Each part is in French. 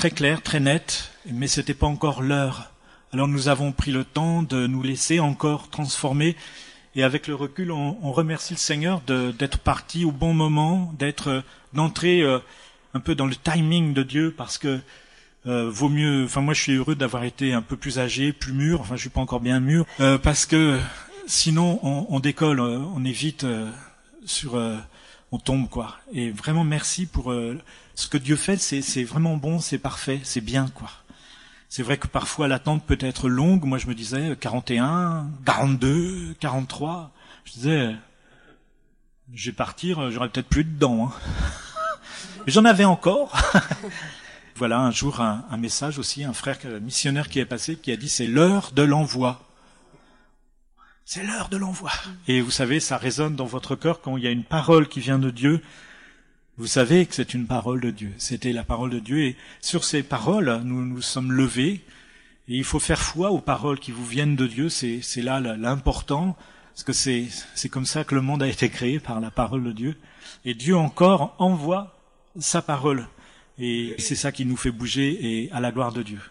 très clair, très net, mais c'était pas encore l'heure. Alors nous avons pris le temps de nous laisser encore transformer, et avec le recul, on remercie le Seigneur d'être parti au bon moment, d'entrer un peu dans le timing de Dieu, parce que vaut mieux. Enfin, moi, je suis heureux d'avoir été un peu plus âgé, plus mûr. Enfin, je suis pas encore bien mûr, parce que sinon, on décolle, on est vite on tombe, quoi. Et vraiment, merci pour ce que Dieu fait. C'est vraiment bon, c'est parfait, c'est bien, quoi. C'est vrai que parfois l'attente peut être longue. Moi, je me disais 41, 42, 43. Je disais, je vais partir, j'aurai peut-être plus dedans. Hein. Mais j'en avais encore. Voilà, un jour, un message aussi, un frère missionnaire qui est passé, qui a dit, c'est l'heure de l'envoi. C'est l'heure de l'envoi. Et vous savez, ça résonne dans votre cœur quand il y a une parole qui vient de Dieu. Vous savez que c'est une parole de Dieu. C'était la parole de Dieu. Et sur ces paroles, nous nous sommes levés. Et il faut faire foi aux paroles qui vous viennent de Dieu. C'est là l'important. Parce que c'est comme ça que le monde a été créé, par la parole de Dieu. Et Dieu encore envoie sa parole. Et c'est ça qui nous fait bouger, et à la gloire de Dieu.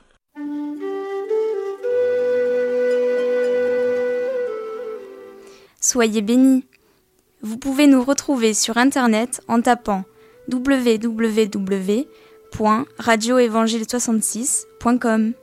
Soyez bénis. Vous pouvez nous retrouver sur Internet en tapant www.radioevangile66.com.